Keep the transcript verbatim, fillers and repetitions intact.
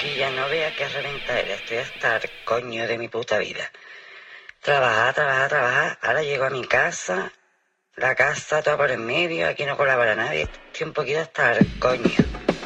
Chiquilla, no vea que reventadera, estoy hasta el coño de mi puta vida. Trabajar, trabajar, trabajar, ahora llego a mi casa, la casa toda por en medio, aquí no colabora nadie, estoy un poquito hasta el coño.